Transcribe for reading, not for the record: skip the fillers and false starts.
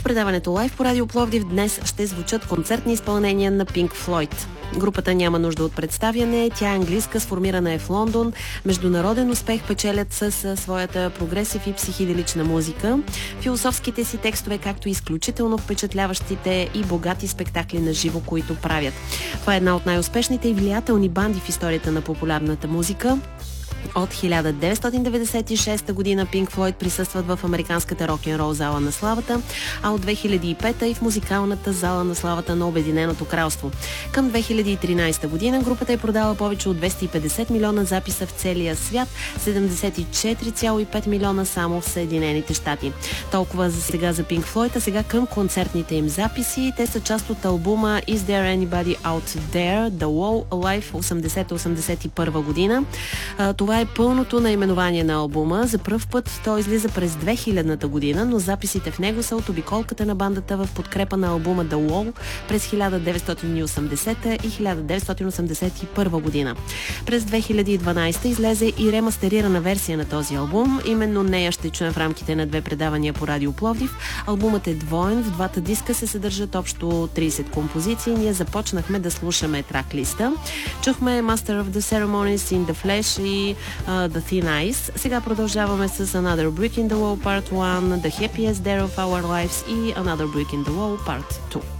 предаването Live по Радио Пловдив днес ще звучат концертни изпълнения на Pink Floyd. Групата няма нужда от представяне, тя е английска, сформирана е в Лондон. Международен успех печелят с своята прогресив и психоделична музика. Философските си текстове, както и изключително впечатляващите и богати спектакли на живо, които правят. Това е една от най-успешните и влиятелни банди в историята на популярната музика. От 1996 година Pink Floyd присъстват в американската рок-н-рол зала на славата, а от 2005 и в музикалната зала на славата на Обединеното кралство. Към 2013 година групата е продала повече от 250 милиона записа в целия свят, 74,5 милиона само в Съединените щати. Толкова за сега за Pink Floyd, а сега към концертните им записи. Те са част от албума Is There Anybody Out There? The Wall Live 80-81 година. Това е пълното наименование на албума. За пръв път той излиза през 2000-та година, но записите в него са от обиколката на бандата в подкрепа на албума The Wall през 1980 и 1981 година. През 2012 излезе и ремастерирана версия на този албум. Именно нея ще чуем в рамките на две предавания по Радио Пловдив. Албумът е двоен, в двата диска се съдържат общо 30 композиции. Ние започнахме да слушаме трак-листа. Чухме Master of the Ceremonies, In the Flesh и The Thin Ice. Сега продължаваме с Another Brick in the Wall Part 1, The Happiest Day of Our Lives и Another Brick in the Wall Part 2.